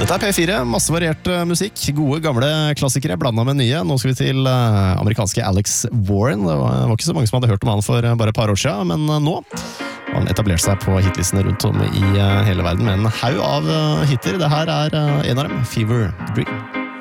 Dette P4, masse variert musikk, gode gamle klassikere blandet med nye. Nå skal vi til amerikanske Alex Warren. Det var ikke så mange som hadde hørt om han for bare et par år siden, men nå har han etablert seg på hitlistene rundt om i hele verden med en haug av hitter. Det her en av dem, Fever Dream.